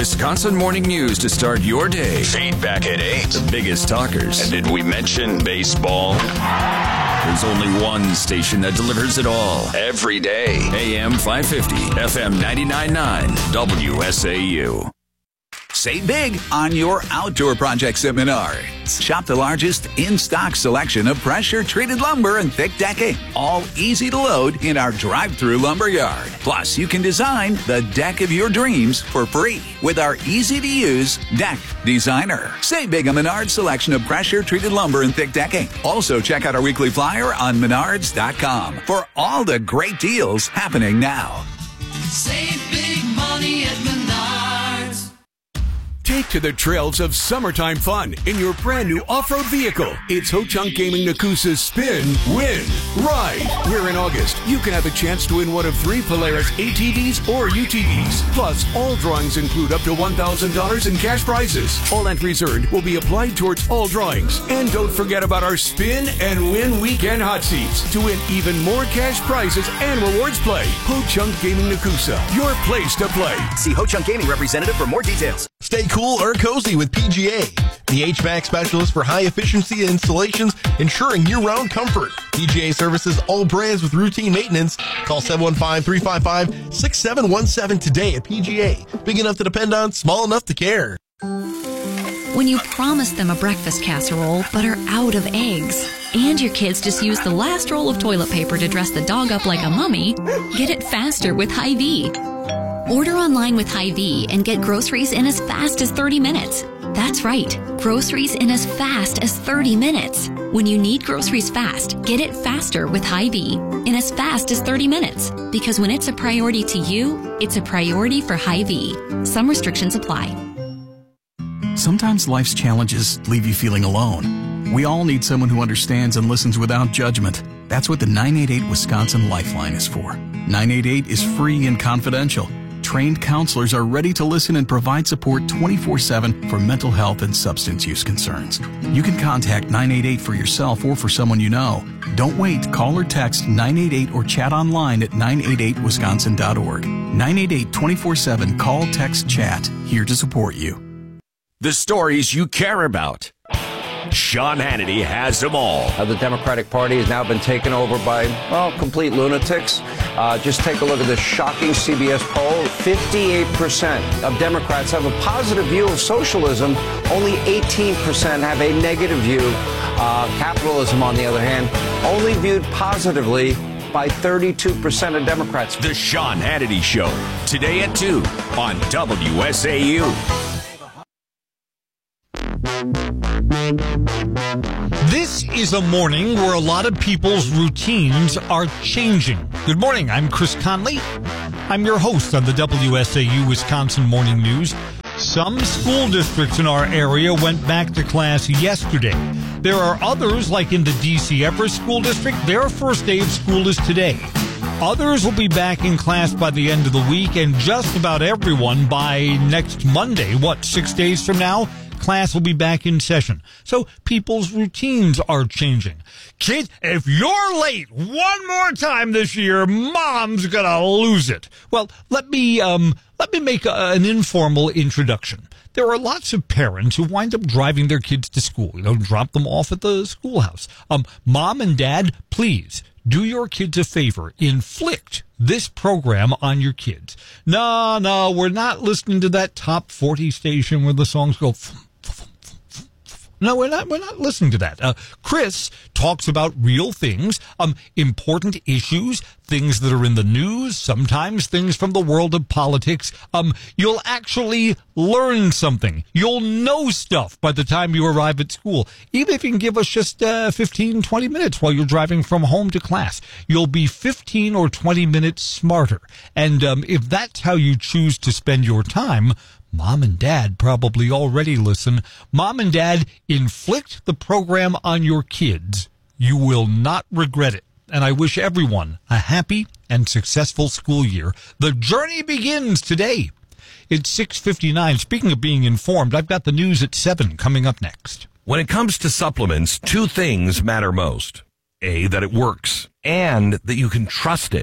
Wisconsin Morning News to start your day. Feedback at 8. The biggest talkers. And did we mention baseball? There's only one station that delivers it all. Every day. AM 550, FM 99.9, WSAU. Save big on your outdoor projects at Menards. Shop the largest in-stock selection of pressure-treated lumber and thick decking, all easy to load in our drive-through lumber yard. Plus, you can design the deck of your dreams for free with our easy-to-use Deck Designer. Save big on Menards' selection of pressure-treated lumber and thick decking. Also, check out our weekly flyer on Menards.com for all the great deals happening now. Save big money at Menards. Take to the trails of summertime fun in your brand new off-road vehicle. It's Ho-Chunk Gaming Nakusa's Spin, Win, Ride. Where in August, you can have a chance to win one of 3 Polaris ATVs or UTVs. Plus, all drawings include up to $1,000 in cash prizes. All entries earned will be applied towards all drawings. And don't forget about our Spin and Win Weekend Hot Seats to win even more cash prizes and rewards play. Ho-Chunk Gaming Nakusa, your place to play. See Ho-Chunk Gaming representative for more details. Stay cool or cozy with PGA, the HVAC specialist for high-efficiency installations, ensuring year-round comfort. PGA services all brands with routine maintenance. Call 715-355-6717 today at PGA. Big enough to depend on, small enough to care. When you promise them a breakfast casserole but are out of eggs, and your kids just use the last roll of toilet paper to dress the dog up like a mummy, get it faster with Hy-Vee. Order online with Hy-Vee and get groceries in as fast as 30 minutes. That's right, groceries in as fast as 30 minutes. When you need groceries fast, get it faster with Hy-Vee in as fast as 30 minutes. Because when it's a priority to you, it's a priority for Hy-Vee. Some restrictions apply. Sometimes life's challenges leave you feeling alone. We all need someone who understands and listens without judgment. That's what the 988 Wisconsin Lifeline is for. 988 is free and confidential. Trained counselors are ready to listen and provide support 24/7 for mental health and substance use concerns. You can contact 988 for yourself or for someone you know. Don't wait. Call or text 988 or chat online at 988wisconsin.org. 988 24/7 call, text, chat. Here to support you. The stories you care about. Sean Hannity has them all. The Democratic Party has now been taken over by, complete lunatics. Just take a look at this shocking CBS poll. 58% of Democrats have a positive view of socialism. Only 18% have a negative view. Capitalism, on the other hand, only viewed positively by 32% of Democrats. The Sean Hannity Show, today at 2 on WSAU. This is a morning where a lot of people's routines are changing. Good morning, I'm Chris Conley. I'm your host on the WSAU Wisconsin Morning News. Some school districts in our area went back to class yesterday. There are others, like in the D.C. Everest School District, their first day of school is today. Others will be back in class by the end of the week, and just about everyone by next Monday, 6 days from now? Class will be back in session. So people's routines are changing. Kids, if you're late one more time this year, Mom's gonna lose it. Well, let me make an informal introduction. There are lots of parents who wind up driving their kids to school, drop them off at the schoolhouse. Mom and Dad, please do your kids a favor. Inflict this program on your kids. No, we're not listening to that top 40 station where the songs go. No, we're not listening to that. Chris talks about real things, important issues, things that are in the news, sometimes things from the world of politics. You'll actually learn something. You'll know stuff by the time you arrive at school. Even if you can give us just 15, 20 minutes while you're driving from home to class, you'll be 15 or 20 minutes smarter. And if that's how you choose to spend your time, Mom and Dad probably already listen. Mom and Dad, inflict the program on your kids. You will not regret it. And I wish everyone a happy and successful school year. The journey begins today. It's 6:59. Speaking of being informed, I've got the news at 7 coming up next. When it comes to supplements, 2 things matter most. A, that it works, and that you can trust it.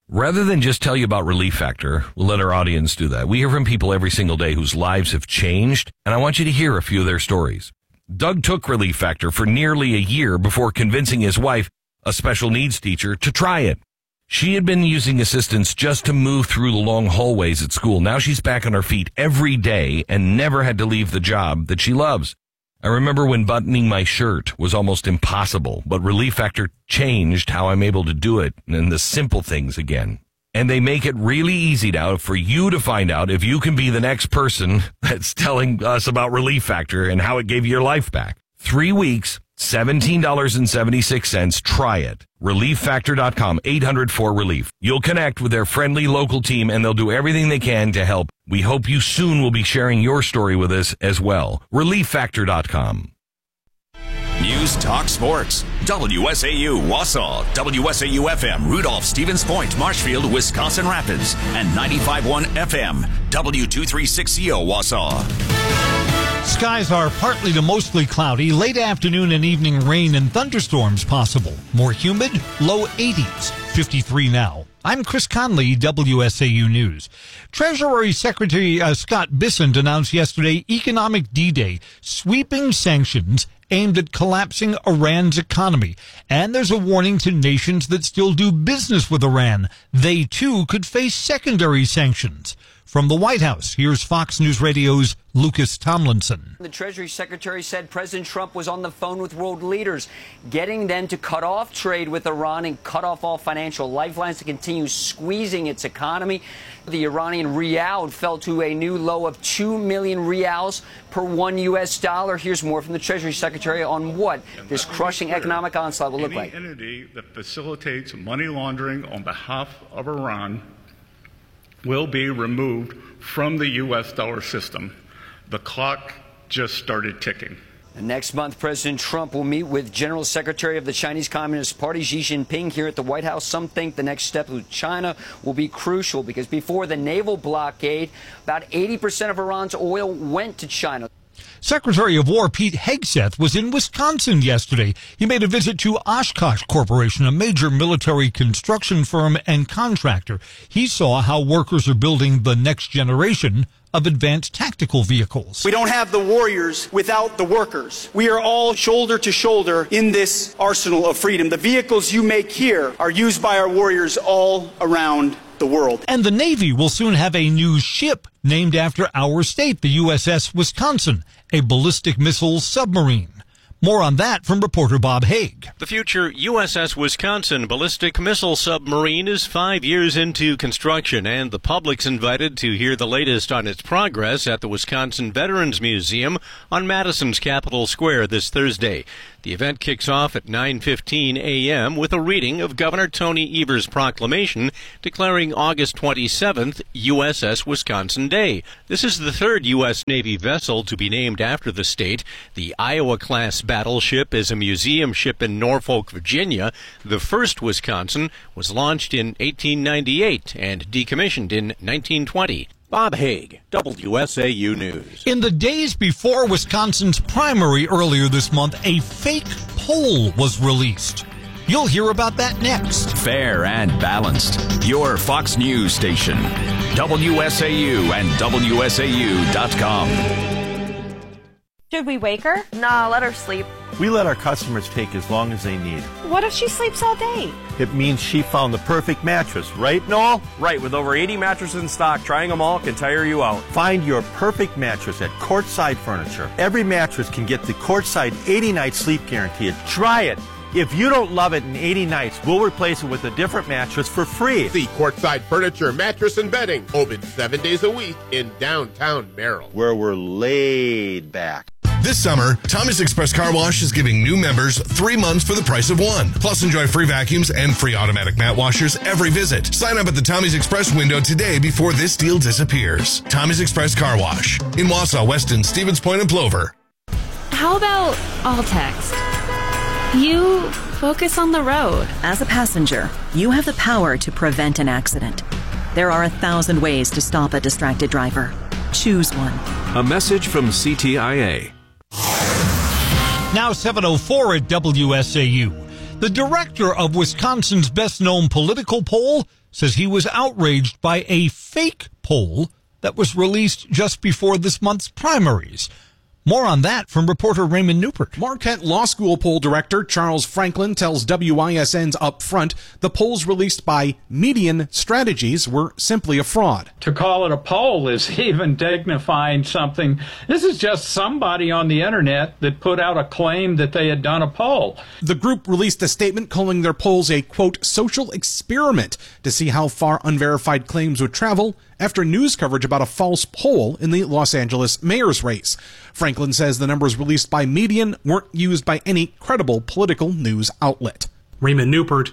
Rather than just tell you about Relief Factor, we'll let our audience do that. We hear from people every single day whose lives have changed, and I want you to hear a few of their stories. Doug took Relief Factor for nearly a year before convincing his wife, a special needs teacher, to try it. She had been using assistance just to move through the long hallways at school. Now she's back on her feet every day and never had to leave the job that she loves. I remember when buttoning my shirt was almost impossible, but Relief Factor changed how I'm able to do it and the simple things again. And they make it really easy now for you to find out if you can be the next person that's telling us about Relief Factor and how it gave you your life back. 3 weeks, $17.76. Try it. ReliefFactor.com, 800-4RELIEF. You'll connect with their friendly local team and they'll do everything they can to help. We hope you soon will be sharing your story with us as well. ReliefFactor.com. News Talk Sports. WSAU Wausau, WSAU FM Rudolph, Stevens Point, Marshfield, Wisconsin Rapids, and 95.1 FM W236CO Wausau. Skies are partly to mostly cloudy. Late afternoon and evening rain and thunderstorms possible. More humid, low 80s. 53 now. I'm Chris Conley, WSAU News. Treasury Secretary Scott Bessent announced yesterday Economic D-Day, sweeping sanctions aimed at collapsing Iran's economy. And there's a warning to nations that still do business with Iran. They, too, could face secondary sanctions. From the White House, here's Fox News Radio's Lucas Tomlinson. The Treasury Secretary said President Trump was on the phone with world leaders, getting them to cut off trade with Iran and cut off all financial lifelines to continue squeezing its economy. The Iranian rial fell to a new low of 2 million rials per $1 US. Here's more from the Treasury Secretary on what this crushing economic onslaught will look like. Any entity that facilitates money laundering on behalf of Iran will be removed from the U.S. dollar system. The clock just started ticking. And next month, President Trump will meet with General Secretary of the Chinese Communist Party, Xi Jinping, here at the White House. Some think the next step with China will be crucial because before the naval blockade, about 80% of Iran's oil went to China. Secretary of War Pete Hegseth was in Wisconsin yesterday. He made a visit to Oshkosh Corporation, a major military construction firm and contractor. He saw how workers are building the next generation of advanced tactical vehicles. We don't have the warriors without the workers. We are all shoulder to shoulder in this arsenal of freedom. The vehicles you make here are used by our warriors all around the world. And the Navy will soon have a new ship named after our state, the USS Wisconsin, a ballistic missile submarine. More on that from reporter Bob Haig. The future USS Wisconsin ballistic missile submarine is 5 years into construction, and the public's invited to hear the latest on its progress at the Wisconsin Veterans Museum on Madison's Capitol Square this Thursday. The event kicks off at 9:15 a.m. with a reading of Governor Tony Evers' proclamation declaring August 27th USS Wisconsin Day. This is the third U.S. Navy vessel to be named after the state. The Iowa-class battleship is a museum ship in Norfolk, Virginia. The first Wisconsin was launched in 1898 and decommissioned in 1920. Bob Haig, WSAU News. In the days before Wisconsin's primary earlier this month, a fake poll was released. You'll hear about that next. Fair and balanced. Your Fox News station. WSAU and WSAU.com. Should we wake her? Nah, let her sleep. We let our customers take as long as they need. What if she sleeps all day? It means she found the perfect mattress, right, Noel? Right, with over 80 mattresses in stock, trying them all can tire you out. Find your perfect mattress at Courtside Furniture. Every mattress can get the Courtside 80-night sleep guarantee. Try it. If you don't love it in 80 nights, we'll replace it with a different mattress for free. See Courtside Furniture, Mattress and Bedding, open 7 days a week in downtown Merrill, where we're laid back. This summer, Tommy's Express Car Wash is giving new members 3 months for the price of one. Plus, enjoy free vacuums and free automatic mat washers every visit. Sign up at the Tommy's Express window today before this deal disappears. Tommy's Express Car Wash in Wausau, Weston, Stevens Point, and Plover. How about all text? You focus on the road. As a passenger, you have the power to prevent an accident. There are 1,000 ways to stop a distracted driver. Choose one. A message from CTIA. Now 7:04 at WSAU. The director of Wisconsin's best-known political poll says he was outraged by a fake poll that was released just before this month's primaries. More on that from reporter Raymond Newport. Marquette Law School poll director Charles Franklin tells WISN's Upfront the polls released by Median Strategies were simply a fraud. To call it a poll is even dignifying something. This is just somebody on the internet that put out a claim that they had done a poll. The group released a statement calling their polls a, quote, social experiment to see how far unverified claims would travel after news coverage about a false poll in the Los Angeles mayor's race. Franklin says the numbers released by Median weren't used by any credible political news outlet. Raymond Newport,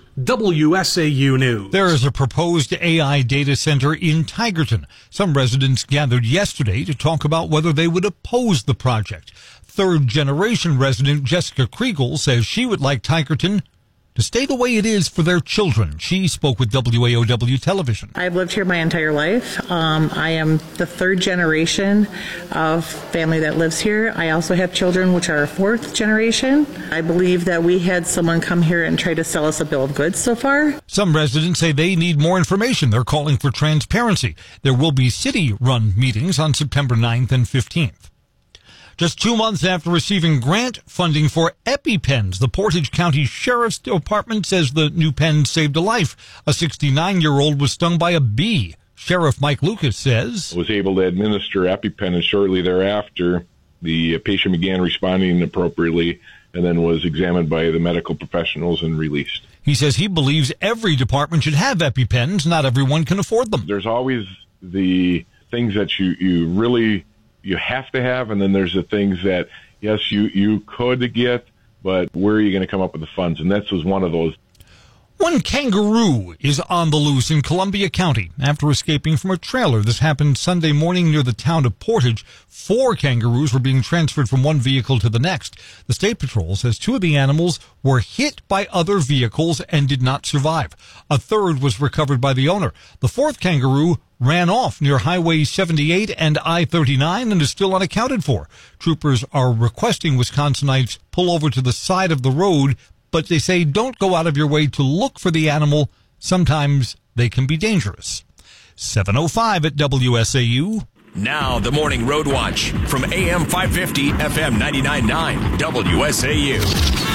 WSAU News. There is a proposed AI data center in Tigerton. Some residents gathered yesterday to talk about whether they would oppose the project. Third-generation resident Jessica Kriegel says she would like Tigerton to stay the way it is for their children. She spoke with WAOW Television. I've lived here my entire life. I am the third generation of family that lives here. I also have children which are fourth generation. I believe that we had someone come here and try to sell us a bill of goods so far. Some residents say they need more information. They're calling for transparency. There will be city-run meetings on September 9th and 15th. Just 2 months after receiving grant funding for EpiPens, the Portage County Sheriff's Department says the new pen saved a life. A 69-year-old was stung by a bee. Sheriff Mike Lucas says, was able to administer EpiPen, and shortly thereafter, the patient began responding appropriately and then was examined by the medical professionals and released. He says he believes every department should have EpiPens. Not everyone can afford them. There's always the things that you really have to have, and then there's the things that, yes, you could get, but where are you going to come up with the funds? And that was one of those. One kangaroo is on the loose in Columbia County after escaping from a trailer. This happened Sunday morning near the town of Portage. 4 kangaroos were being transferred from one vehicle to the next. The State Patrol says 2 of the animals were hit by other vehicles and did not survive. A third was recovered by the owner. The 4th kangaroo ran off near Highway 78 and I-39 and is still unaccounted for. Troopers are requesting Wisconsinites pull over to the side of the road, but they say don't go out of your way to look for the animal. Sometimes they can be dangerous. 7:05 at WSAU. Now the Morning Road Watch from AM 550, FM 99.9, WSAU.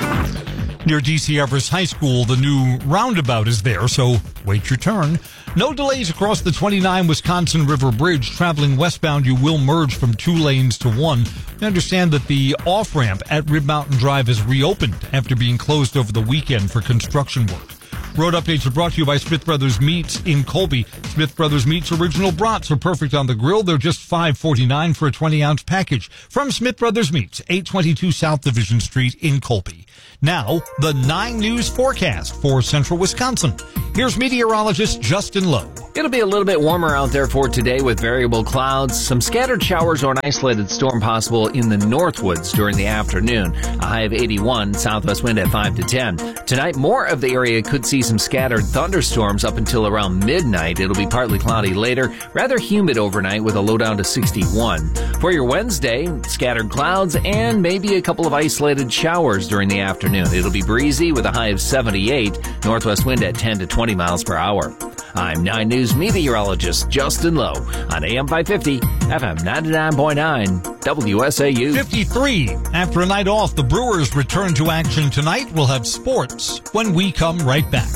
Near D.C. Everest High School, the new roundabout is there, so wait your turn. No delays across the 29 Wisconsin River Bridge. Traveling westbound, you will merge from 2 lanes to 1. We understand that the off-ramp at Rib Mountain Drive is reopened after being closed over the weekend for construction work. Road updates are brought to you by Smith Brothers Meats in Colby. Smith Brothers Meats original brats are perfect on the grill. They're just $5.49 for a 20-ounce package. From Smith Brothers Meats, 822 South Division Street in Colby. Now, the 9 News forecast for central Wisconsin. Here's meteorologist Justin Lowe. It'll be a little bit warmer out there for today with variable clouds, some scattered showers or an isolated storm possible in the Northwoods during the afternoon. A high of 81, southwest wind at 5 to 10. Tonight, more of the area could see some scattered thunderstorms up until around midnight. It'll be partly cloudy later, rather humid overnight with a low down to 61. For your Wednesday, scattered clouds and maybe a couple of isolated showers during the afternoon. It'll be breezy with a high of 78, northwest wind at 10 to 20 miles per hour. I'm 9 News meteorologist Justin Lowe on AM 550, FM 99.9, WSAU. 53. After a night off, the Brewers return to action tonight. We'll have sports when we come right back.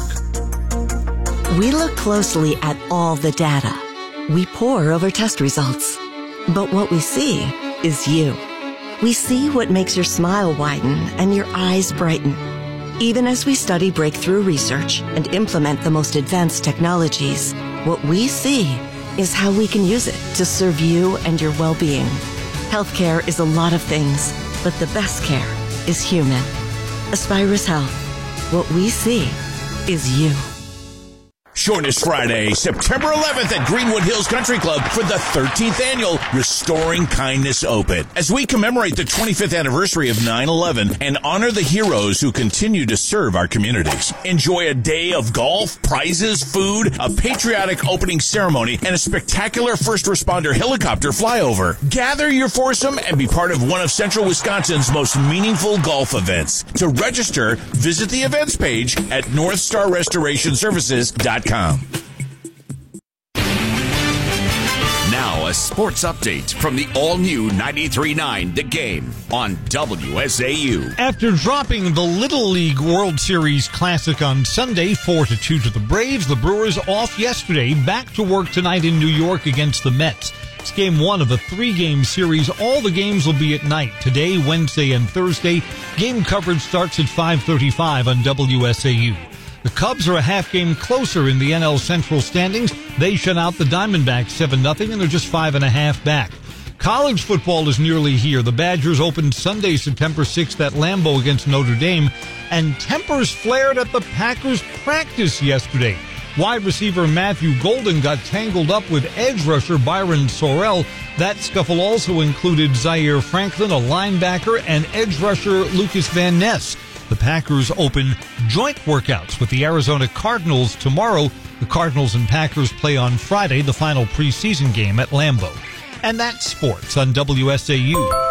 We look closely at all the data. We pore over test results. But what we see is you. We see what makes your smile widen and your eyes brighten. Even as we study breakthrough research and implement the most advanced technologies, what we see is how we can use it to serve you and your well-being. Healthcare is a lot of things, but the best care is human. Aspirus Health. What we see is you. Join us Friday, September 11th at Greenwood Hills Country Club for the 13th annual Restoring Kindness Open. As we commemorate the 25th anniversary of 9/11 and honor the heroes who continue to serve our communities. Enjoy a day of golf, prizes, food, a patriotic opening ceremony, and a spectacular first responder helicopter flyover. Gather your foursome and be part of one of Central Wisconsin's most meaningful golf events. To register, visit the events page at NorthstarRestorationServices.com. TheGame.com. Now a sports update from the all-new 93.9 The Game on WSAU. After dropping the Little League World Series Classic on Sunday 4-2 to the Braves, the Brewers off yesterday, back to work tonight in New York against the Mets. It's game one of a 3-game series. All the games will be at night. Today, Wednesday, and Thursday. Game coverage starts at 5:35 on WSAU. The Cubs are a half game closer in the NL Central standings. They shut out the Diamondbacks 7-0, and they're just 5.5 back. College football is nearly here. The Badgers opened Sunday, September 6th at Lambeau against Notre Dame, and tempers flared at the Packers' practice yesterday. Wide receiver Matthew Golden got tangled up with edge rusher Byron Sorrell. That scuffle also included Zaire Franklin, a linebacker, and edge rusher Lucas Van Ness. The Packers open joint workouts with the Arizona Cardinals tomorrow. The Cardinals and Packers play on Friday, the final preseason game at Lambeau. And that's sports on WSAU.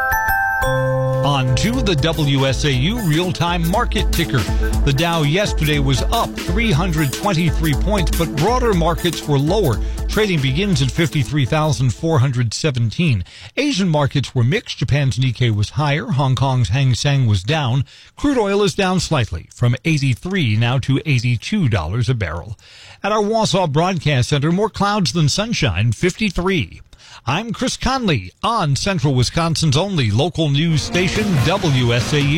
On to the WSAU real-time market ticker. The Dow yesterday was up 323 points, but broader markets were lower. Trading begins at 53,417. Asian markets were mixed. Japan's Nikkei was higher. Hong Kong's Hang Seng was down. Crude oil is down slightly from $83 now to $82 a barrel. At our Wausau Broadcast Center, more clouds than sunshine, 53. I'm Chris Conley on Central Wisconsin's only local news station, WSAU.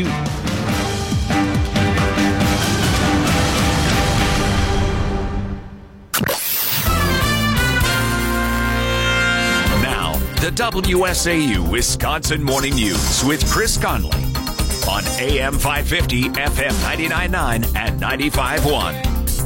Now, the WSAU Wisconsin Morning News with Chris Conley on AM 550, FM 99.9, and 95.1.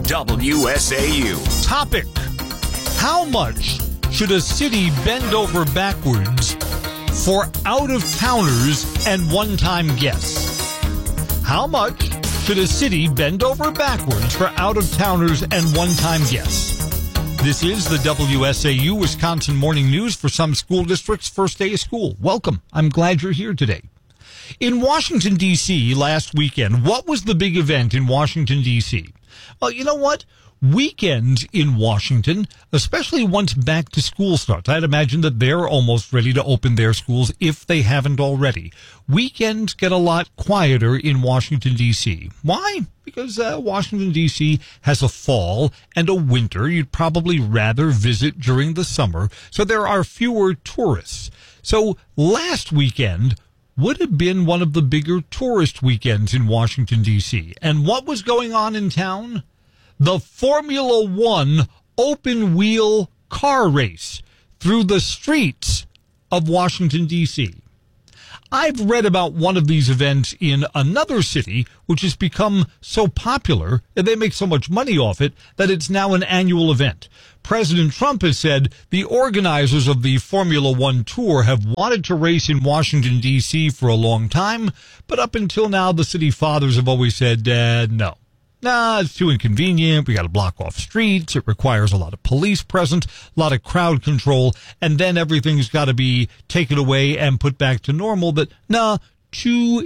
WSAU. Topic: how much should a city bend over backwards for out-of-towners and one-time guests? How much should a city bend over backwards for out-of-towners and one-time guests? This is the WSAU Wisconsin Morning News for some school districts' first day of school. Welcome. I'm glad you're here today. In Washington, D.C. last weekend, what was the big event in Washington, D.C.? Well, you know what? Weekends in Washington, especially once back to school starts, I'd imagine that they're almost ready to open their schools if they haven't already. Weekends get a lot quieter in Washington, D.C. Why? Because Washington, D.C. has a fall and a winter you'd probably rather visit during the summer, so there are fewer tourists. So last weekend would have been one of the bigger tourist weekends in Washington, D.C. And what was going on in town? The Formula One open-wheel car race through the streets of Washington, D.C. I've read about one of these events in another city, which has become so popular, and they make so much money off it, that it's now an annual event. President Trump has said the organizers of the Formula One tour have wanted to race in Washington, D.C. for a long time, but up until now, the city fathers have always said, no. Nah, it's too inconvenient. We got to block off streets. It requires a lot of police presence, a lot of crowd control, and then everything's got to be taken away and put back to normal. But nah, too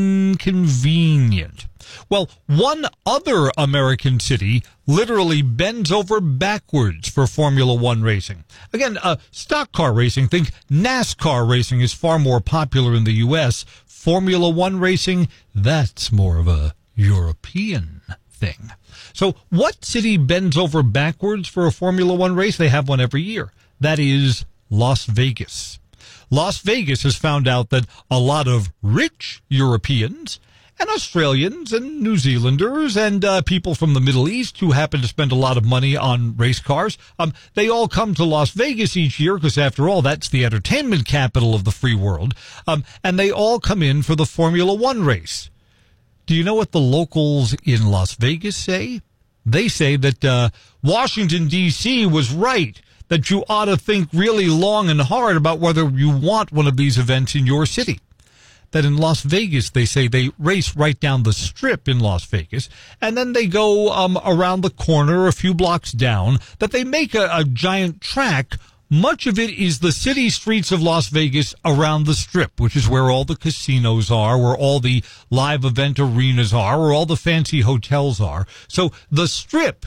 inconvenient. Well, one other American city literally bends over backwards for Formula One racing. Again, stock car racing, think NASCAR racing is far more popular in the U.S. Formula One racing, that's more of a European thing. So what city bends over backwards for a Formula One race? They have one every year. That is Las Vegas. Las Vegas has found out that a lot of rich Europeans and Australians and New Zealanders and people from the Middle East who happen to spend a lot of money on race cars, they all come to Las Vegas each year because, after all, that's the entertainment capital of the free world, and they all come in for the Formula One race. Do you know what the locals in Las Vegas say? They say that Washington, D.C. was right, that you ought to think really long and hard about whether you want one of these events in your city. That in Las Vegas, they say they race right down the strip in Las Vegas, and then they go around the corner a few blocks down, that they make a giant track. Much of it is the city streets of Las Vegas around the strip, which is where all the casinos are, where all the live event arenas are, where all the fancy hotels are. So the strip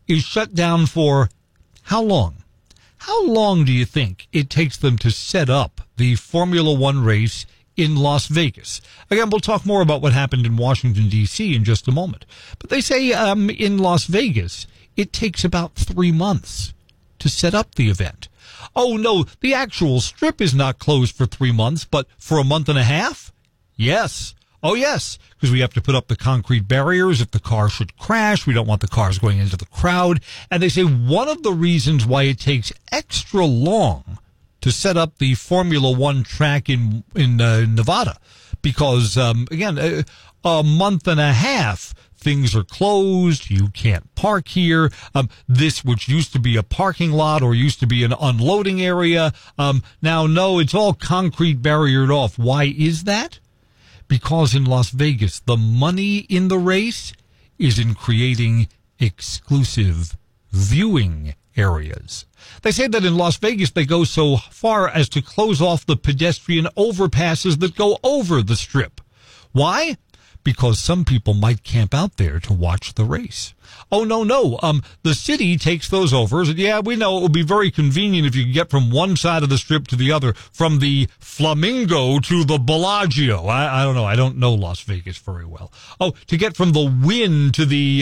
is shut down for how long? How long do you think it takes them to set up the Formula One race in Las Vegas? Again, we'll talk more about what happened in Washington, D.C. in just a moment. But they say in Las Vegas, it takes about 3 months to set up the event. Oh, no, the actual strip is not closed for 3 months, but for a month and a half? Yes. Oh, yes, because we have to put up the concrete barriers if the car should crash. We don't want the cars going into the crowd. And they say one of the reasons why it takes extra long to set up the Formula One track in Nevada, because, again, a month and a half, things are closed. You can't park here. This, which used to be a parking lot or used to be an unloading area, now, no, it's all concrete barriered off. Why is that? Because in Las Vegas, the money in the race is in creating exclusive viewing areas. They say that in Las Vegas, they go so far as to close off the pedestrian overpasses that go over the strip. Why? Because some people might camp out there to watch the race. Oh, no. The city takes those over. Yeah, we know it would be very convenient if you could get from one side of the strip to the other, from the Flamingo to the Bellagio. I don't know. I don't know Las Vegas very well. Oh, to get from the Wynn to the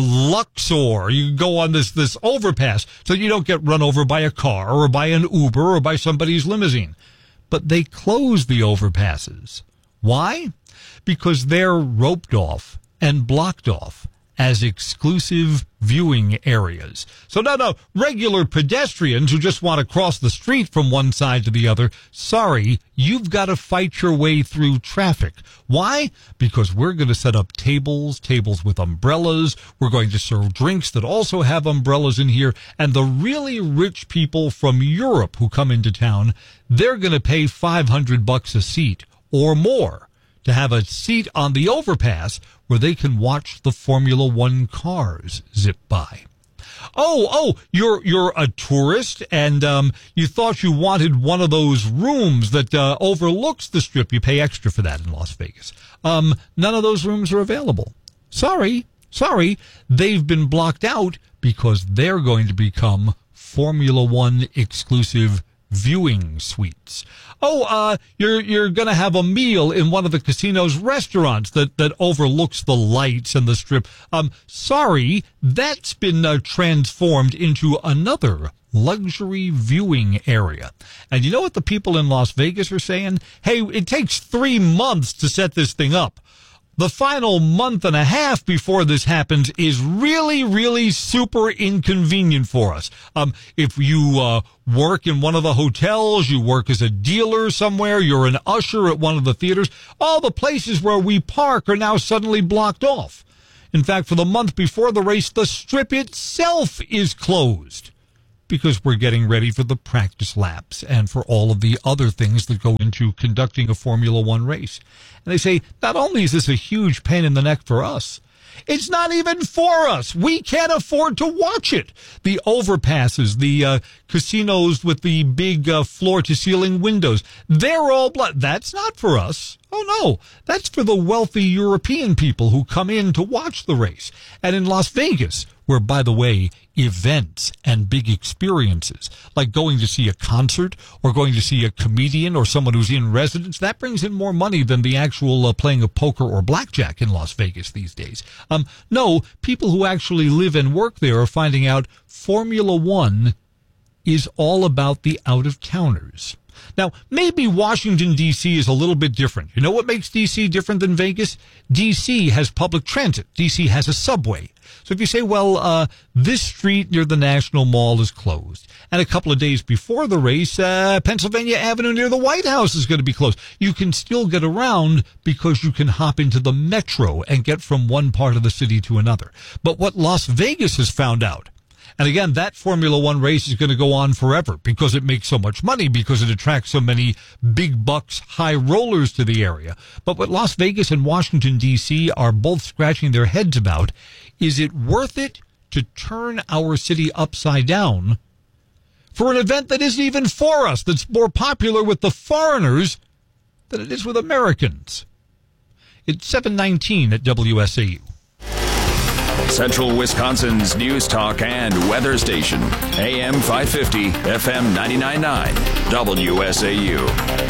Luxor, you go on this overpass so you don't get run over by a car or by an Uber or by somebody's limousine. But they close the overpasses. Why? Because they're roped off and blocked off as exclusive viewing areas. So no, regular pedestrians who just want to cross the street from one side to the other, sorry, you've got to fight your way through traffic. Why? Because we're going to set up tables with umbrellas. We're going to serve drinks that also have umbrellas in here. And the really rich people from Europe who come into town, they're going to pay $500 a seat or more to have a seat on the overpass where they can watch the Formula One cars zip by. Oh, you're a tourist and you thought you wanted one of those rooms that overlooks the strip. You pay extra for that in Las Vegas. None of those rooms are available. Sorry, they've been blocked out because they're going to become Formula One exclusive viewing suites. Oh, you're going to have a meal in one of the casino's restaurants that overlooks the lights and the strip. Sorry, that's been transformed into another luxury viewing area. And you know what the people in Las Vegas are saying? Hey, it takes 3 months to set this thing up. The final month and a half before this happens is really, really super inconvenient for us. If you work in one of the hotels, you work as a dealer somewhere, you're an usher at one of the theaters, all the places where we park are now suddenly blocked off. In fact, for the month before the race, the strip itself is closed because we're getting ready for the practice laps and for all of the other things that go into conducting a Formula One race. And they say, not only is this a huge pain in the neck for us, it's not even for us. We can't afford to watch it. The overpasses, the casinos with the big floor-to-ceiling windows, they're all that's not for us. Oh, no. That's for the wealthy European people who come in to watch the race. And in Las Vegas, where, by the way, events and big experiences, like going to see a concert or going to see a comedian or someone who's in residence, that brings in more money than the actual playing of poker or blackjack in Las Vegas these days. No, people who actually live and work there are finding out Formula One is all about the out-of-towners. Now, maybe Washington, D.C. is a little bit different. You know what makes D.C. different than Vegas? D.C. has public transit. D.C. has a subway. So if you say, well, this street near the National Mall is closed, and a couple of days before the race, Pennsylvania Avenue near the White House is going to be closed, you can still get around because you can hop into the metro and get from one part of the city to another. But what Las Vegas has found out, and again, that Formula One race is going to go on forever because it makes so much money, because it attracts so many big bucks, high rollers to the area. But what Las Vegas and Washington, D.C. are both scratching their heads about, is it worth it to turn our city upside down for an event that isn't even for us, that's more popular with the foreigners than it is with Americans? It's 7:19 at WSAU. Central Wisconsin's news talk and weather station. AM 550, FM 99.9, WSAU.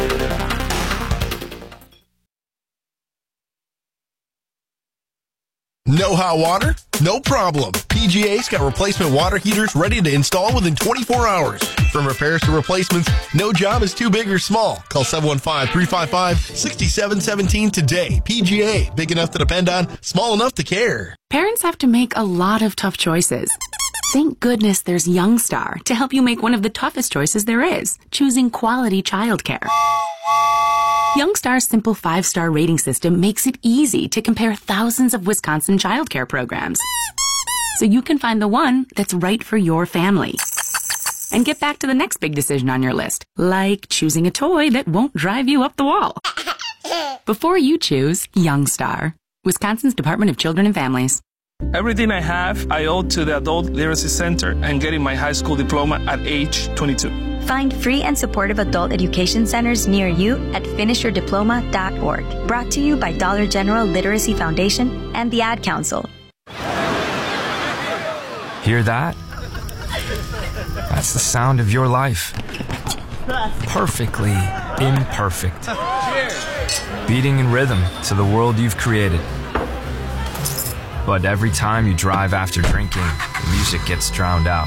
No hot water? No problem. PGA's got replacement water heaters ready to install within 24 hours. From repairs to replacements, no job is too big or small. Call 715-355-6717 today. PGA, big enough to depend on, small enough to care. Parents have to make a lot of tough choices. Thank goodness there's Youngstar to help you make one of the toughest choices there is, choosing quality childcare. Youngstar's simple 5-star rating system makes it easy to compare thousands of Wisconsin childcare programs, so you can find the one that's right for your family. And get back to the next big decision on your list, like choosing a toy that won't drive you up the wall. Before you choose Youngstar, Wisconsin's Department of Children and Families. Everything I have, I owe to the Adult Literacy Center and getting my high school diploma at age 22. Find free and supportive adult education centers near you at finishyourdiploma.org. Brought to you by Dollar General Literacy Foundation and the Ad Council. Hear that? That's the sound of your life. Perfectly imperfect. Beating in rhythm to the world you've created. But every time you drive after drinking, the music gets drowned out.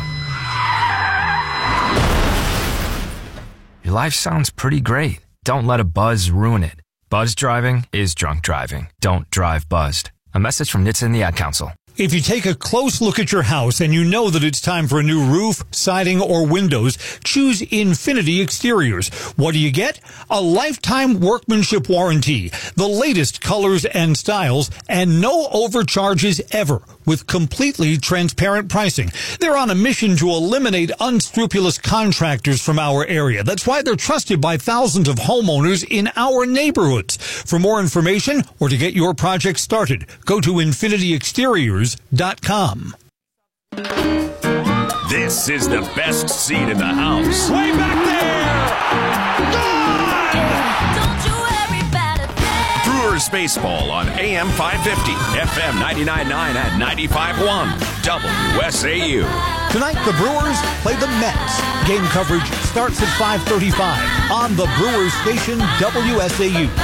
Your life sounds pretty great. Don't let a buzz ruin it. Buzz driving is drunk driving. Don't drive buzzed. A message from NHTSA and the Ad Council. If you take a close look at your house and you know that it's time for a new roof, siding, or windows, choose Infinity Exteriors. What do you get? A lifetime workmanship warranty, the latest colors and styles, and no overcharges ever, with completely transparent pricing. They're on a mission to eliminate unscrupulous contractors from our area. That's why they're trusted by thousands of homeowners in our neighborhoods. For more information or to get your project started, go to infinityexteriors.com. This is the best seat in the house. Way back there! Brewers baseball on AM 550, FM 99.9 and 95.1, WSAU. Tonight, the Brewers play the Mets. Game coverage starts at 5:35 on the Brewers station, WSAU.